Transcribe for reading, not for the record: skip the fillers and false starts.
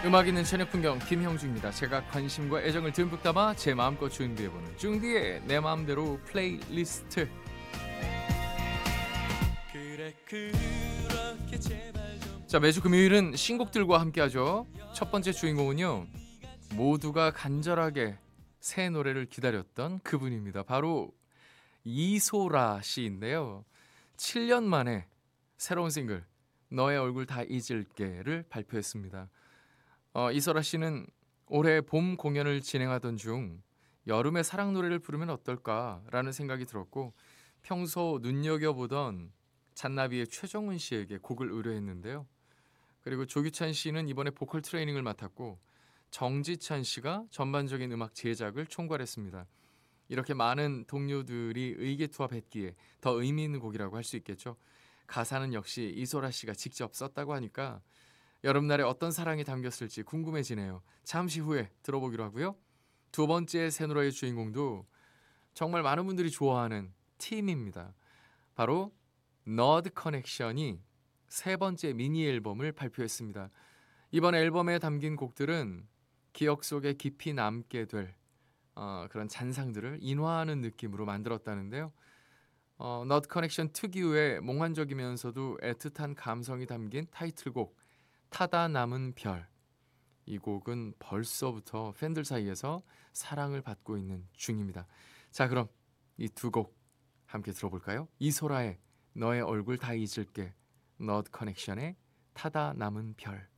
음악 있는 저녁 풍경 김형주입니다. 제가 관심과 애정을 듬뿍 담아 제 마음껏 준비해보는 중디의 내 마음대로 플레이리스트. 자, 매주 금요일은 신곡들과 함께하죠. 첫 번째 주인공은요, 모두가 간절하게 새 노래를 기다렸던 그분입니다. 바로 이소라 씨인데요. 7년 만에 새로운 싱글 너의 얼굴 다 잊을게를 발표했습니다. 이소라 씨는 올해 봄 공연을 진행하던 중 여름의 사랑 노래를 부르면 어떨까라는 생각이 들었고, 평소 눈여겨보던 잔나비의 최정훈 씨에게 곡을 의뢰했는데요. 그리고 조규찬 씨는 이번에 보컬 트레이닝을 맡았고, 정지찬 씨가 전반적인 음악 제작을 총괄했습니다. 이렇게 많은 동료들이 의기투합했기에 더 의미 있는 곡이라고 할 수 있겠죠. 가사는 역시 이소라 씨가 직접 썼다고 하니까 여름날에 어떤 사랑이 담겼을지 궁금해지네요. 잠시 후에 들어보기로 하고요. 두 번째 새 노래의 주인공도 정말 많은 분들이 좋아하는 팀입니다. 바로 너드 커넥션이 세 번째 미니 앨범을 발표했습니다. 이번 앨범에 담긴 곡들은 기억 속에 깊이 남게 될 그런 잔상들을 인화하는 느낌으로 만들었다는데요. 너드 커넥션 특유의 몽환적이면서도 애틋한 감성이 담긴 타이틀곡 타다 남은 별. 이 곡은 벌써부터 팬들 사이에서 사랑을 받고 있는 중입니다. 자, 그럼 이 두 곡 함께 들어볼까요? 이소라의 너의 얼굴 다 잊을게, 너드 커넥션의 타다 남은 별.